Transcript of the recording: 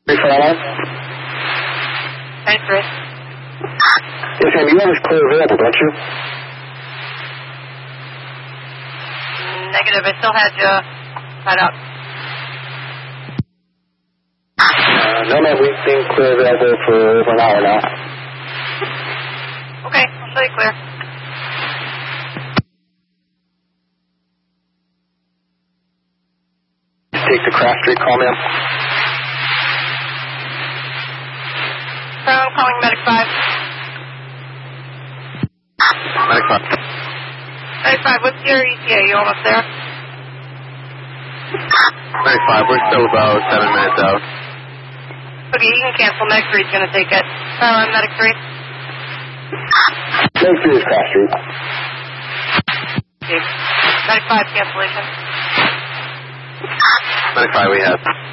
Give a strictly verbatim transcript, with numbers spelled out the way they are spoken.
Three for line. Thanks, three. Yes, ma'am, you have us clear available, don't you? Negative, I still had you tied up. Uh, no, ma'am, we've been clear available for over an hour now. Okay, I'll show you clear. Take the Craft Street call, ma'am. So I'm calling Medic five. Medic five. Medic five, what's your E T A? You almost there? Medic five, we're still about seven minutes out. Okay, you can cancel. Medic three is going to take it. Uh, Medic three. Medic three is Craft Street. Okay. Medic five cancellation. Medic five, we have.